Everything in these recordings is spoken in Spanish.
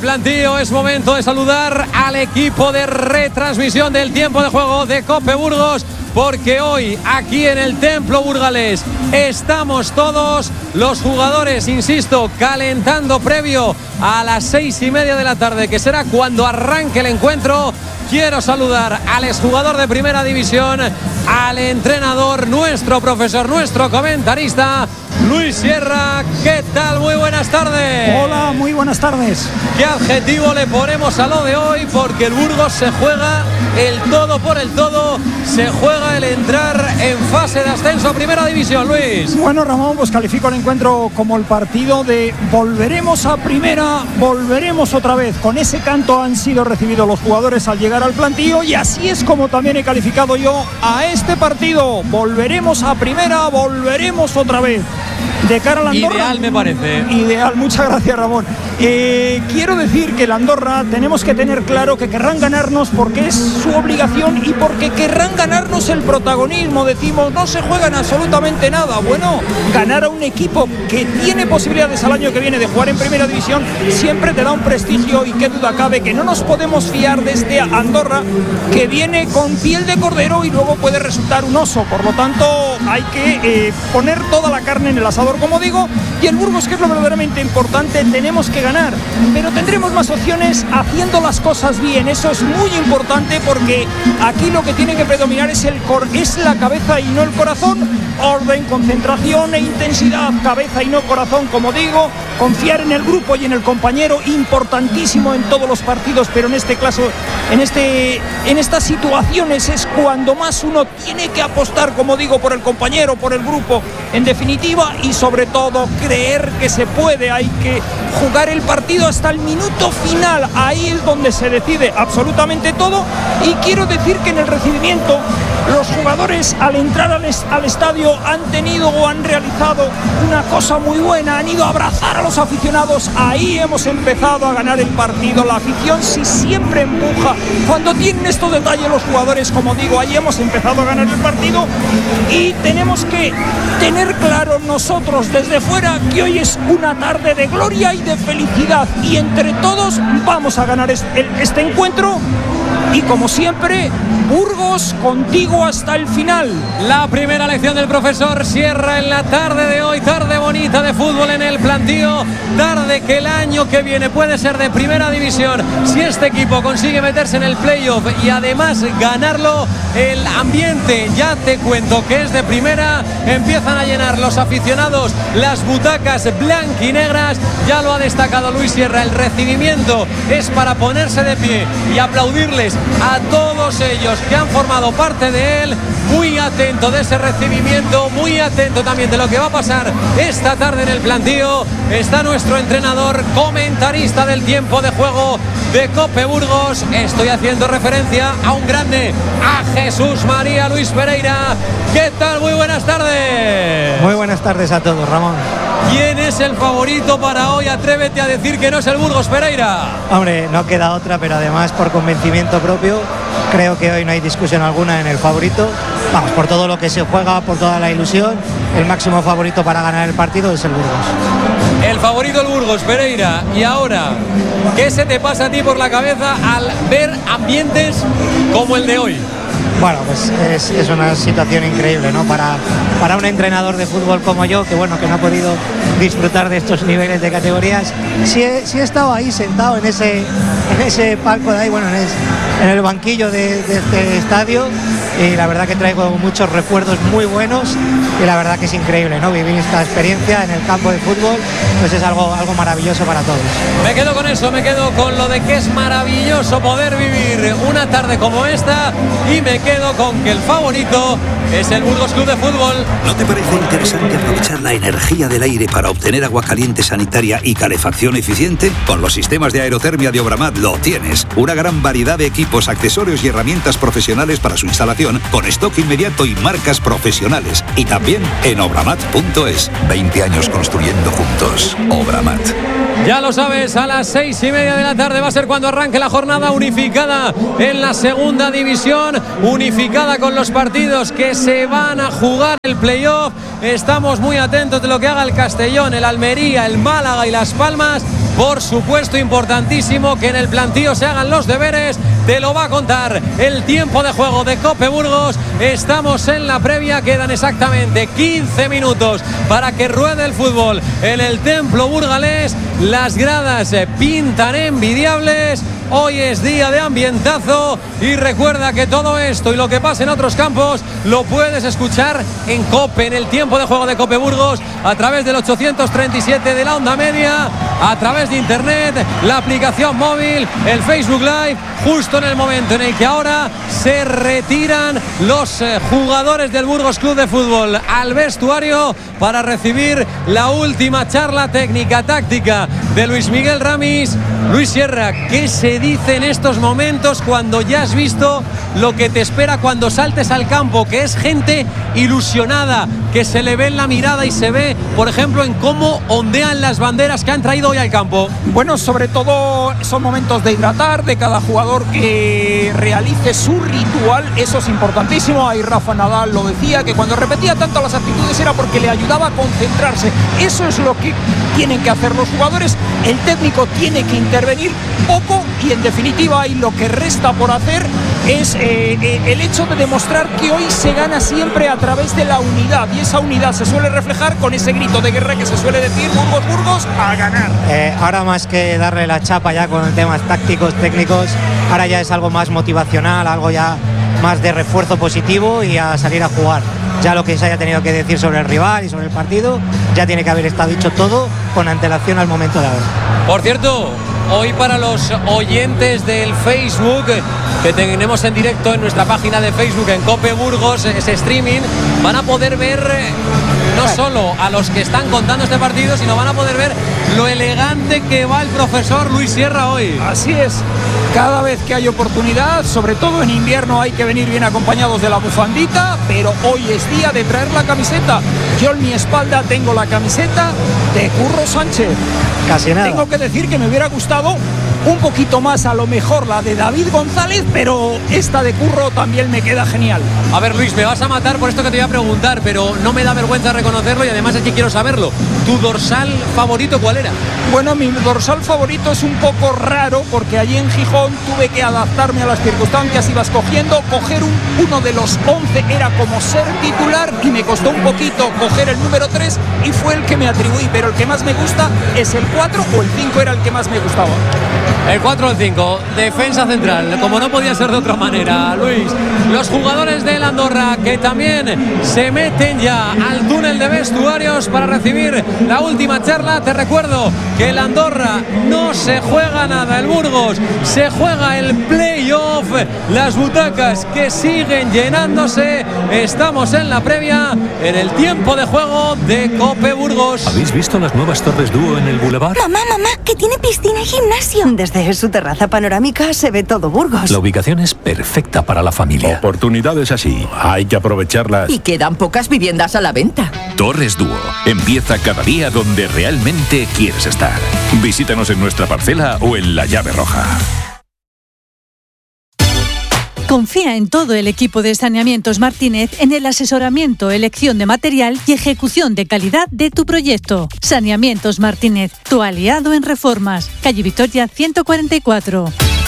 plantío. Es momento de saludar al equipo de retransmisión del tiempo de juego de COPE Burgos, porque hoy aquí en el Templo Burgalés estamos todos los jugadores, insisto, calentando previo a las 6:30 de la tarde, que será cuando arranque el encuentro. Quiero saludar al exjugador de Primera División, al entrenador, nuestro profesor, nuestro comentarista, Luis Sierra. ¿Qué tal? Muy buenas tardes. Hola, muy buenas tardes. ¿Qué adjetivo le ponemos a lo de hoy? Porque el Burgos se juega el todo por el todo, se juega el entrar en fase de ascenso a Primera División, Luis. Bueno, Ramón, pues califico el encuentro como el partido de volveremos a Primera, volveremos otra vez. Con ese canto han sido recibidos los jugadores al llegar al plantío, y así es como también he calificado yo a este partido. Volveremos a Primera, volveremos otra vez. De cara a la Andorra, ideal, me parece. Ideal, muchas gracias, Ramón. Quiero decir que la Andorra tenemos que tener claro que querrán ganarnos porque es su obligación y porque querrán ganarnos el protagonismo. Decimos, no se juegan absolutamente nada. Bueno, ganar a un equipo que tiene posibilidades al año que viene de jugar en Primera División siempre te da un prestigio, y qué duda cabe que no nos podemos fiar de este Andorra que viene con piel de cordero y luego puede resultar un oso. Por lo tanto, hay que poner toda la carne en el asador, como digo, y el Burgos, que es lo verdaderamente importante, tenemos que ganar, pero tendremos más opciones haciendo las cosas bien. Eso es muy importante, porque aquí lo que tiene que predominar es la cabeza y no el corazón. Orden, concentración e intensidad, cabeza y no corazón, como digo. Confiar en el grupo y en el compañero, importantísimo en todos los partidos, pero en este caso, en estas situaciones es cuando más uno tiene que apostar, como digo, por el compañero, por el grupo, en definitiva, y sobre todo creer que se puede. Hay que jugar el partido hasta el minuto final, ahí es donde se decide absolutamente todo. Y quiero decir que en el recibimiento los jugadores, al entrar al estadio, han tenido o han realizado una cosa muy buena, han ido a abrazar a los aficionados. Ahí hemos empezado a ganar el partido. La afición sí siempre empuja cuando tienen estos detalles los jugadores, como digo, ahí hemos empezado a ganar el partido, y tenemos que tener claro nosotros desde fuera que hoy es una tarde de gloria y de felicidad, y entre todos vamos a ganar este encuentro. Y como siempre, Burgos contigo hasta el final. La primera lección del profesor Sierra en la tarde de hoy, tarde bonita de fútbol en el plantío, tarde que el año que viene puede ser de Primera División si este equipo consigue meterse en el playoff y además ganarlo. El ambiente, ya te cuento que es de primera, empiezan a llenar los aficionados las butacas blanquinegras. Ya lo ha destacado Luis Sierra, el recibimiento es para ponerse de pie y aplaudirles a todos ellos que han formado parte de él. Muy atento de ese recibimiento, muy atento también de lo que va a pasar esta tarde en el plantío. Está nuestro entrenador, comentarista del tiempo de juego de COPE Burgos. Estoy haciendo referencia a un grande, a Jesús María Luis Pereira. ¿Qué tal? Muy buenas tardes. Muy buenas tardes a todos, Ramón. ¿Quién es el favorito para hoy? Atrévete a decir que no es el Burgos, Pereira. Hombre, no queda otra, pero además por convencimiento propio creo que hoy no hay discusión alguna en el favorito. Vamos, por todo lo que se juega, por toda la ilusión, el máximo favorito para ganar el partido es el Burgos. El favorito el Burgos, Pereira. Y ahora, ¿qué se te pasa a ti por la cabeza al ver ambientes como el de hoy? Bueno, pues es una situación increíble, ¿no? Para un entrenador de fútbol como yo, que bueno, que no ha podido disfrutar de estos niveles de categorías. Sí he estado ahí sentado en ese palco de ahí, bueno, en el banquillo de este estadio, y la verdad que traigo muchos recuerdos muy buenos, y la verdad que es increíble, ¿no? Vivir esta experiencia en el campo de fútbol, pues es algo maravilloso para todos. Me quedo con eso, me quedo con lo de que es maravilloso poder vivir una tarde como esta, y me quedo con que el favorito es el Burgos Club de Fútbol. ¿No te parece interesante aprovechar la energía del aire para obtener agua caliente sanitaria y calefacción eficiente? Con los sistemas de aerotermia de Obramat lo tienes. Una gran variedad de equipos, accesorios y herramientas profesionales para su instalación, con stock inmediato y marcas profesionales. Y también en obramat.es. 20 años construyendo juntos. Obramat. Ya lo sabes, a las 6:30 de la tarde va a ser cuando arranque la jornada unificada en la segunda división, unificada con los partidos que se van a jugar. el playoff. Estamos muy atentos de lo que haga el Castellón, el Almería, el Málaga y Las Palmas. Por supuesto, importantísimo que en el plantío se hagan los deberes. Te lo va a contar el tiempo de juego de Cope Burgos. Estamos en la previa, quedan exactamente 15 minutos para que ruede el fútbol en el templo burgalés. Las gradas pintan envidiables. Hoy es día de ambientazo y recuerda que todo esto y lo que pasa en otros campos lo puedes escuchar en COPE, en el tiempo de juego de Cope Burgos, a través del 837 de la onda media, a través de internet, la aplicación móvil, el Facebook Live, justo en el momento en el que ahora se retiran los jugadores del Burgos Club de Fútbol al vestuario para recibir la última charla técnica táctica de Luis Miguel Ramis. Luis Sierra, ¿qué se dice en estos momentos cuando ya has visto lo que te espera cuando saltes al campo? Que es gente ilusionada, que se le ve en la mirada y se ve, por ejemplo, en cómo ondean las banderas que han traído hoy al campo. Bueno, sobre todo son momentos de hidratar, de cada jugador que realice su ritual. Eso es importantísimo. Ahí Rafa Nadal lo decía, que cuando repetía tanto las actitudes era porque le ayudaba a concentrarse. Eso es lo que tienen que hacer los jugadores. El técnico tiene que intervenir poco y en definitiva ahí lo que resta por hacer es el hecho de demostrar que hoy se gana siempre a través de la unidad, y esa unidad se suele reflejar con ese grito de guerra que se suele decir: Burgos, Burgos, a ganar. Ahora, más que darle la chapa ya con temas tácticos, técnicos, ahora ya es algo más motivacional, algo ya más de refuerzo positivo y a salir a jugar. Ya lo que se haya tenido que decir sobre el rival y sobre el partido ya tiene que haber estado dicho todo con antelación al momento de ahora. Por cierto, hoy para los oyentes del Facebook, que tenemos en directo en nuestra página de Facebook en Cope Burgos, ese streaming, van a poder ver no solo a los que están contando este partido, sino van a poder ver lo elegante que va el profesor Luis Sierra hoy. Así es, cada vez que hay oportunidad, sobre todo en invierno, hay que venir bien acompañados de la bufandita, pero hoy es día de traer la camiseta. Yo en mi espalda tengo la camiseta de Curro Sánchez. Casi nada. Tengo que decir que me hubiera gustado un poquito más, a lo mejor la de David González, pero esta de Curro también me queda genial. A ver, Luis, me vas a matar por esto que te voy a preguntar, pero no me da vergüenza reconocerlo y además es que quiero saberlo. ¿Tu dorsal favorito cuál era? Bueno, mi dorsal favorito es un poco raro porque allí en Gijón tuve que adaptarme a las circunstancias, iba escogiendo, coger uno de los 11 era como ser titular y me costó un poquito coger el número 3 y fue el que me atribuí, pero el que más me gusta es el 4 o el 5 era el que más me gustaba. El 4 o el 5, defensa central, como no podía ser de otra manera, Luis. Los jugadores del Andorra que también se meten ya al túnel de vestuarios para recibir la última charla. Te recuerdo que el Andorra no se juega nada, el Burgos se juega el playoff, las butacas que siguen llenándose. Estamos en la previa, en el tiempo de juego de Cope Burgos. ¿Habéis visto las nuevas torres Dúo en el Boulevard? Mamá, que tiene piscina y gimnasio. Desde su terraza panorámica se ve todo Burgos. La ubicación es perfecta para la familia. Oportunidades así, hay que aprovecharlas. Y quedan pocas viviendas a la venta. Torres Dúo, empieza cada día donde realmente quieres estar. Visítanos en nuestra parcela o en la llave roja. Confía en todo el equipo de Saneamientos Martínez en el asesoramiento, elección de material y ejecución de calidad de tu proyecto. Saneamientos Martínez, tu aliado en reformas. Calle Vitoria 144.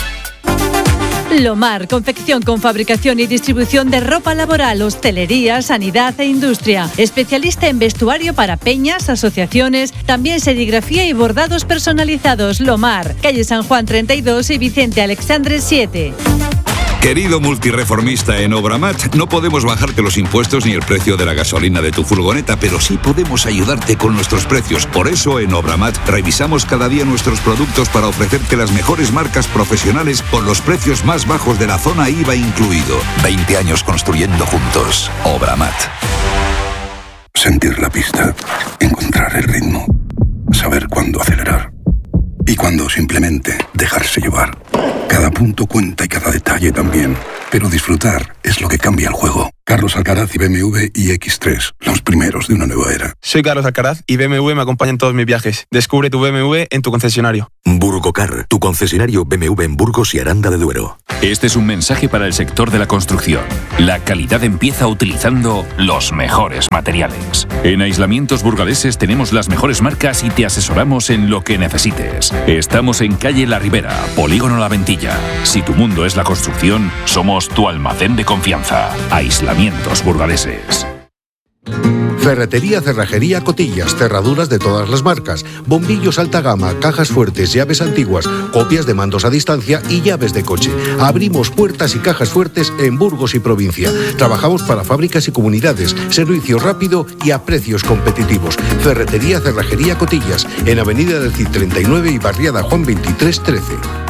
Lomar, confección con fabricación y distribución de ropa laboral, hostelería, sanidad e industria. Especialista en vestuario para peñas, asociaciones, también serigrafía y bordados personalizados. Lomar, calle San Juan 32 y Vicente Alexandre 7. Querido multireformista, en Obramat no podemos bajarte los impuestos ni el precio de la gasolina de tu furgoneta, pero sí podemos ayudarte con nuestros precios. Por eso en Obramat revisamos cada día nuestros productos para ofrecerte las mejores marcas profesionales por los precios más bajos de la zona IVA incluido. 20 años construyendo juntos. Obramat. Sentir la pista, encontrar el ritmo, saber cuándo acelerar y cuándo simplemente dejarse llevar. Cada punto cuenta y cada detalle también, pero disfrutar es lo que cambia el juego. Carlos Alcaraz y BMW y X3, los primeros de una nueva era. Soy Carlos Alcaraz y BMW me acompaña en todos mis viajes. Descubre tu BMW en tu concesionario. Burgocar, tu concesionario BMW en Burgos y Aranda de Duero. Este es un mensaje para el sector de la construcción. La calidad empieza utilizando los mejores materiales. En Aislamientos Burgaleses tenemos las mejores marcas y te asesoramos en lo que necesites. Estamos en calle La Ribera, Polígono La Ventilla. Si tu mundo es la construcción, somos tu almacén de confianza. Aislamientos Burgaleses. Ferretería Cerrajería Cotillas, cerraduras de todas las marcas, bombillos alta gama, cajas fuertes, llaves antiguas, copias de mandos a distancia y llaves de coche. Abrimos puertas y cajas fuertes en Burgos y provincia. Trabajamos para fábricas y comunidades, servicio rápido y a precios competitivos. Ferretería Cerrajería Cotillas, en Avenida del Cid 39 y Barriada Juan 23 13.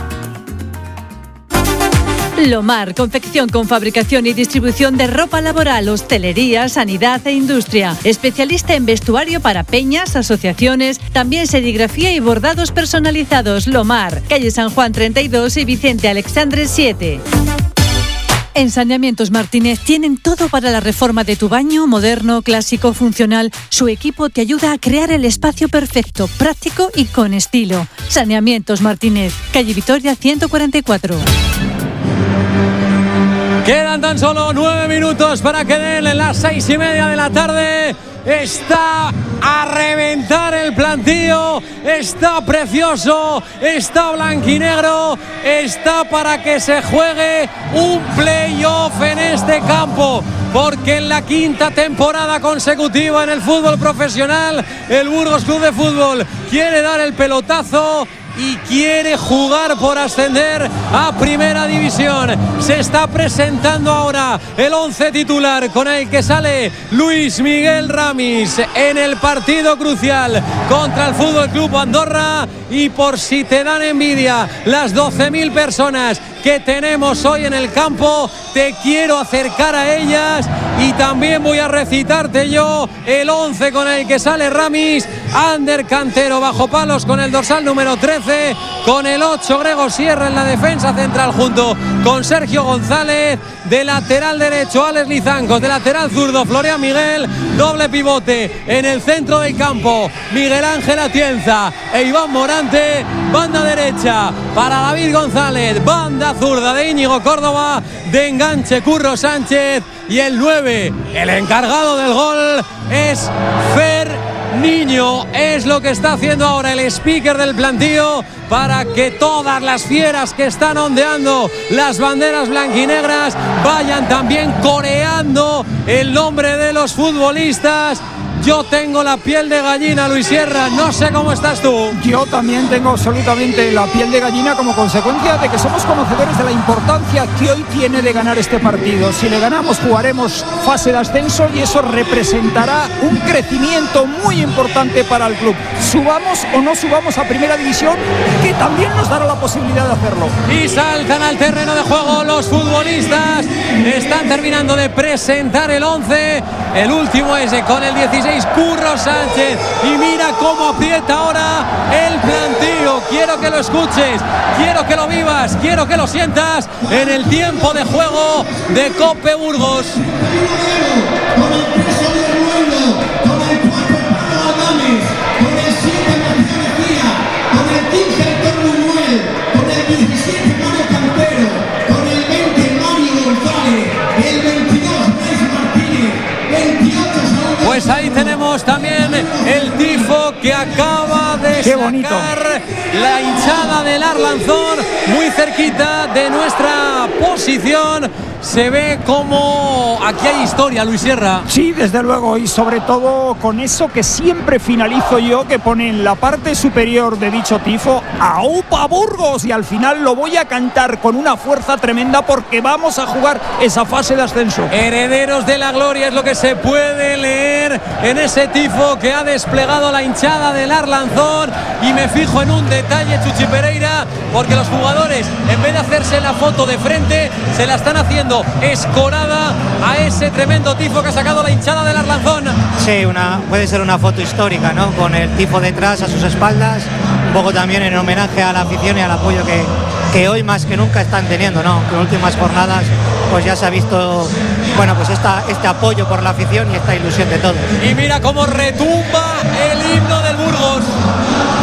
Lomar, confección con fabricación y distribución de ropa laboral, hostelería, sanidad e industria. Especialista en vestuario para peñas, asociaciones, también serigrafía y bordados personalizados. Lomar, calle San Juan 32 y Vicente Alexandre 7. En Saneamientos Martínez tienen todo para la reforma de tu baño, moderno, clásico, funcional. Su equipo te ayuda a crear el espacio perfecto, práctico y con estilo. Saneamientos Martínez, calle Vitoria 144. Quedan tan solo 9 minutos para que den las 6:30 de la tarde. Está a reventar el plantío, está precioso, está blanquinegro, está para que se juegue un playoff en este campo, porque en la 5ª temporada consecutiva en el fútbol profesional, el Burgos Club de Fútbol quiere dar el pelotazo y quiere jugar por ascender a Primera División. Se está presentando ahora el 11 titular con el que sale Luis Miguel Ramis en el partido crucial contra el Fútbol Club Andorra. Y por si te dan envidia las 12.000 personas que tenemos hoy en el campo, te quiero acercar a ellas y también voy a recitarte yo el 11 con el que sale Ramis. Ander Cantero bajo palos con el dorsal número 13, con el 8 Grego Sierra en la defensa central junto con Sergio González, de lateral derecho Alex Lizancos, de lateral zurdo Florian Miguel, doble pivote en el centro del campo Miguel Ángel Atienza e Iván Morante, banda derecha para David González, banda zurda de Íñigo Córdoba, de enganche Curro Sánchez y el 9, el encargado del gol es Fer Niño. Es lo que está haciendo ahora el speaker del plantío para que todas las fieras que están ondeando las banderas blanquinegras vayan también coreando el nombre de los futbolistas. Yo tengo la piel de gallina, Luis Sierra, no sé cómo estás tú. Yo también tengo absolutamente la piel de gallina como consecuencia de que somos conocedores de la importancia que hoy tiene de ganar este partido. Si le ganamos jugaremos fase de ascenso y eso representará un crecimiento muy importante para el club. Subamos o no subamos a Primera División, que también nos dará la posibilidad de hacerlo. Y saltan al terreno de juego los futbolistas, están terminando de presentar el 11, el último es con el 16 Curro Sánchez y mira cómo aprieta ahora el plantío. Quiero que lo escuches, quiero que lo vivas, quiero que lo sientas en el tiempo de juego de COPE Burgos. Pues ahí tenemos también el tifo que acaba de sacar la hinchada del Arlanzón muy cerquita de nuestra posición. Se ve como aquí hay historia, Luis Sierra. Sí, desde luego, y sobre todo con eso que siempre finalizo yo, que pone en la parte superior de dicho tifo ¡Aupa Burgos! Y al final lo voy a cantar con una fuerza tremenda porque vamos a jugar esa fase de ascenso. Herederos de la gloria es lo que se puede leer en ese tifo que ha desplegado la hinchada del Arlanzón. Y me fijo en un detalle, Chuchi Pereira, porque los jugadores, en vez de hacerse la foto de frente, se la están haciendo escorada a ese tremendo tifo que ha sacado la hinchada del Arlanzón. Sí, puede ser una foto histórica, ¿no? Con el tifo detrás a sus espaldas, un poco también en homenaje a la afición y al apoyo que hoy más que nunca están teniendo, ¿no? Que en últimas jornadas pues ya se ha visto bueno, pues este apoyo por la afición y esta ilusión de todos. Y mira cómo retumba el himno del Burgos.